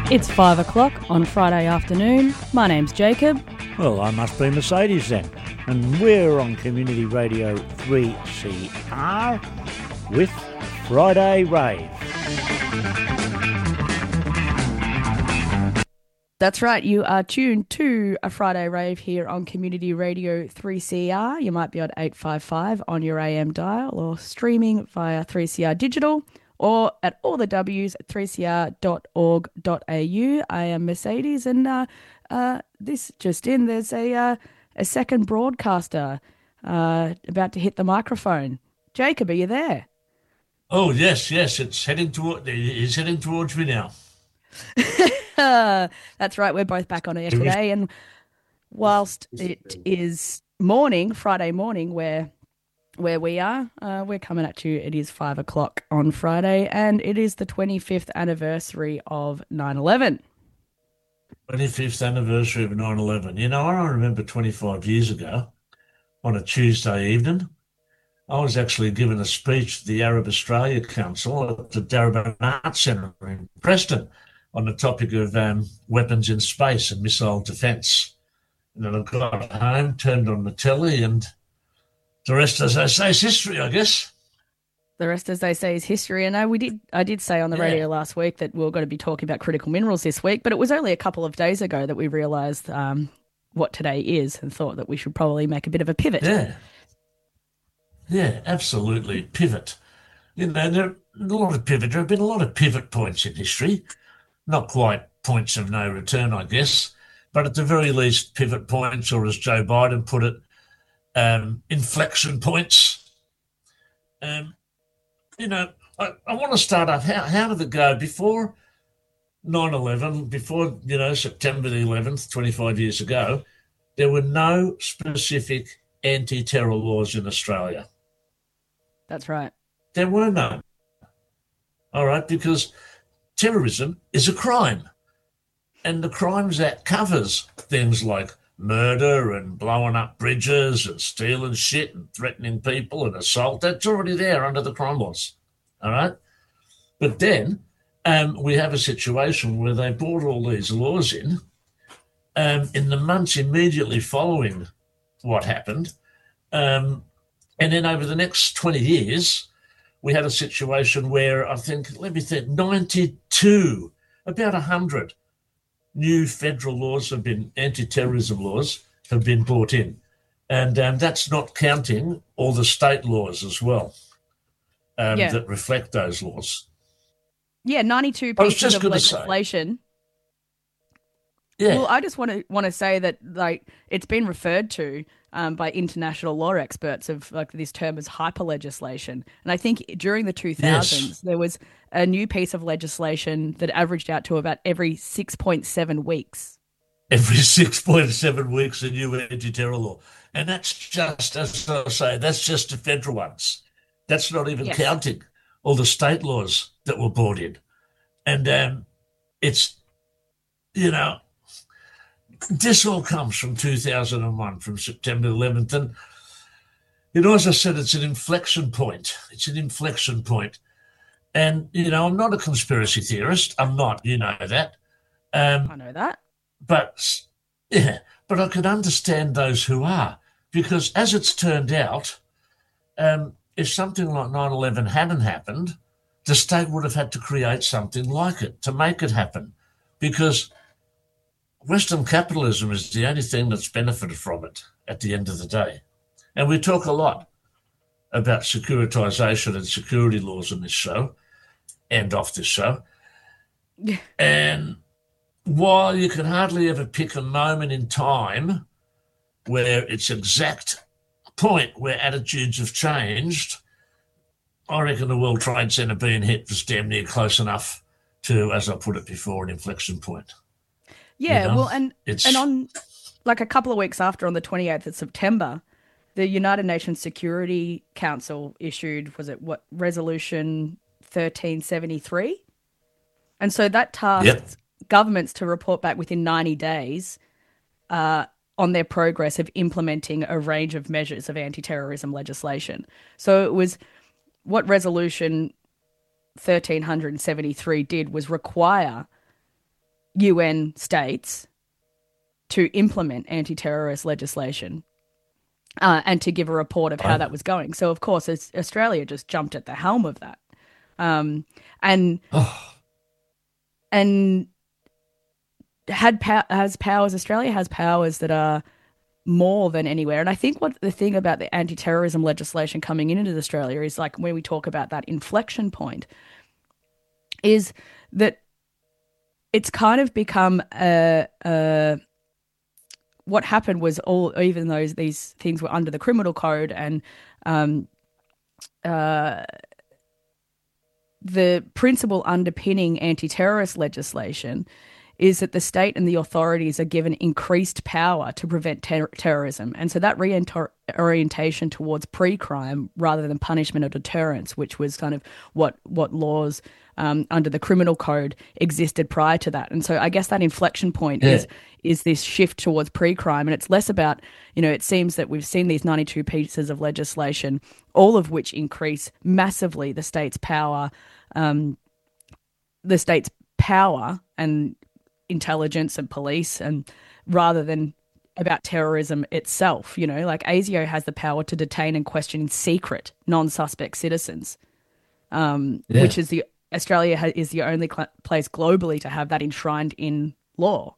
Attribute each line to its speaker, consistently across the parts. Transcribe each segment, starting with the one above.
Speaker 1: It's 5 o'clock on Friday afternoon. My name's Jacob.
Speaker 2: Well, I must be Mercedes then. And we're on Community Radio 3CR with Friday Rave.
Speaker 1: That's right, you are tuned to a Friday Rave here on Community Radio 3CR. You might be on 855 on your AM dial or streaming via 3CR Digital or at all the W's at 3cr.org.au. I am Mercedes, and this just in, there's a second broadcaster about to hit the microphone. Jacob, are you there?
Speaker 3: Oh, yes, it's heading towards me now.
Speaker 1: That's right, we're both back on air today, and whilst it is morning, Friday morning, where we are, we're coming at you. It is 5 o'clock on Friday, and it is the 25th anniversary of 9/11.
Speaker 3: 25th anniversary of 9/11. You know, I remember 25 years ago on a Tuesday evening, I was actually given a speech to the Arab Australia Council at the Darebin Arts Centre in Preston on the topic of weapons in space and missile defence. And then I got home, turned on the telly, and the rest, as they say, is history, I guess.
Speaker 1: The rest, as they say, is history. And I did say on the radio last week that we were going to be talking about critical minerals this week, but it was only a couple of days ago that we realised what today is and thought that we should probably make a bit of a pivot.
Speaker 3: Yeah, absolutely. Pivot. You know, there have been a lot of pivot points in history. Not quite points of no return, I guess, but at the very least, pivot points, or as Joe Biden put it, inflection points. You know, I want to start off, how did it go before 9/11, before, September the 11th, 25 years ago? There were no specific anti-terror laws in Australia.
Speaker 1: That's right.
Speaker 3: There were none. All right, because terrorism is a crime. And the Crimes Act covers things like murder and blowing up bridges and stealing shit and threatening people and assault. That's already there under the crime laws. All right? But then we have a situation where they brought all these laws in the months immediately following what happened. And then over the next 20 years, we had a situation where I think, 92, about 100 new federal laws have been, anti-terrorism laws have been brought in. And that's not counting all the state laws as well that reflect those laws.
Speaker 1: Yeah, 92 pieces of legislation.
Speaker 3: Yeah.
Speaker 1: Well, I just want to say that it's been referred to by international law experts of this term as hyper legislation. And I think during the 2000s, there was a new piece of legislation that averaged out to about every 6.7 weeks.
Speaker 3: Every 6.7 weeks, a new anti-terror law. And that's just, as I say, that's just the federal ones. That's not even counting all the state laws that were brought in. And it's, this all comes from 2001, from September 11th. And, as I said, it's an inflection point. And, I'm not a conspiracy theorist. I'm not, you know that.
Speaker 1: I know that.
Speaker 3: But I can understand those who are, because as it's turned out, if something like 9/11 hadn't happened, the state would have had to create something like it to make it happen, because Western capitalism is the only thing that's benefited from it at the end of the day. And we talk a lot about securitization and security laws on this show and off this show.
Speaker 1: Yeah.
Speaker 3: And while you can hardly ever pick a moment in time where it's exact point where attitudes have changed, I reckon the World Trade Center being hit was damn near close enough to, as I put it before, an inflection point.
Speaker 1: Yeah, well, and on a couple of weeks after, on the 28th of September, the United Nations Security Council issued, Resolution 1373? And so that tasked governments to report back within 90 days on their progress of implementing a range of measures of anti-terrorism legislation. So it was what Resolution 1373 did was require UN states to implement anti-terrorist legislation and to give a report of how that was going. So, of course, Australia just jumped at the helm of that. Australia has powers that are more than anywhere. And I think what the thing about the anti-terrorism legislation coming into Australia is, like, when we talk about that inflection point, is that it's kind of become what happened was even though these things were under the criminal code and the principle underpinning anti-terrorist legislation is that the state and the authorities are given increased power to prevent terrorism. And so that orientation towards pre-crime rather than punishment or deterrence, which was kind of what laws under the criminal code existed prior to that. And so I guess that inflection point is this shift towards pre-crime. And it's less about, it seems that we've seen these 92 pieces of legislation, all of which increase massively the state's power and intelligence and police, and rather than about terrorism itself. Like ASIO has the power to detain and question in secret non-suspect citizens, which is Australia is the only place globally to have that enshrined in law.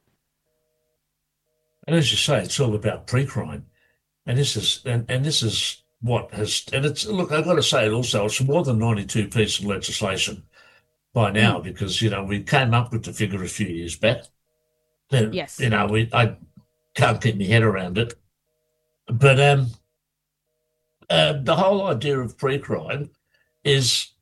Speaker 3: And as you say, it's all about pre-crime, and this is what has. And it's, look, I've got to say it also. It's more than 92 pieces of legislation by now, because we came up with the figure a few years back. And,
Speaker 1: yes.
Speaker 3: I can't keep my head around it, but the whole idea of pre-crime is,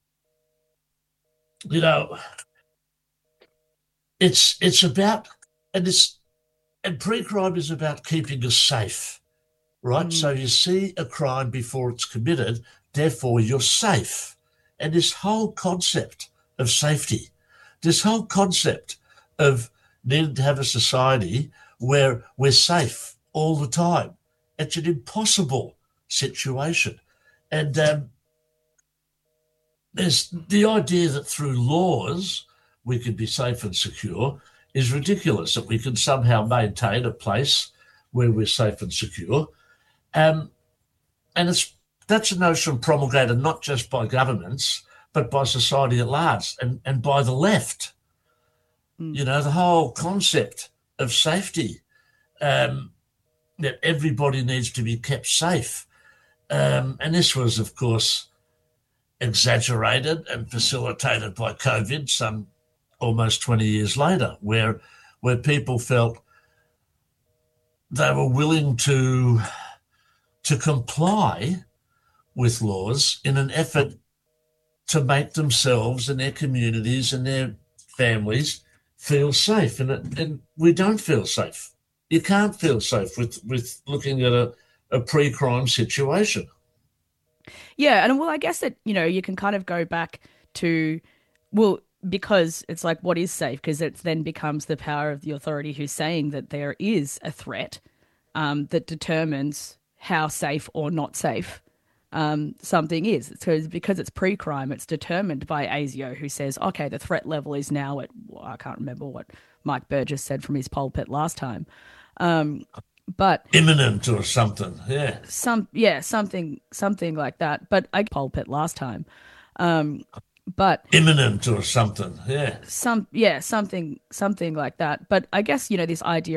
Speaker 3: it's about, and pre-crime is about keeping us safe, right? So you see a crime before it's committed, therefore you're safe. And this whole concept of safety, this whole concept of needing to have a society where we're safe all the time, it's an impossible situation. And there's the idea that through laws we can be safe and secure is ridiculous, that we can somehow maintain a place where we're safe and secure. And that's a notion promulgated not just by governments, but by society at large and by the left. The whole concept of safety, that everybody needs to be kept safe. And this was, of course, exaggerated and facilitated by COVID some almost 20 years later, where people felt they were willing to comply with laws in an effort to make themselves and their communities and their families feel safe. And we don't feel safe. You can't feel safe with looking at a pre-crime situation.
Speaker 1: Yeah, and I guess that, you can kind of go back to, because it's like, what is safe? Because it then becomes the power of the authority who's saying that there is a threat that determines how safe or not safe something is. So because it's pre-crime, it's determined by ASIO, who says, okay, the threat level is now at, I can't remember what Mike Burgess said from his pulpit last time, but
Speaker 3: imminent or something,
Speaker 1: something like that. But I pulpit last time, but
Speaker 3: imminent or something,
Speaker 1: something like that. But I guess this idea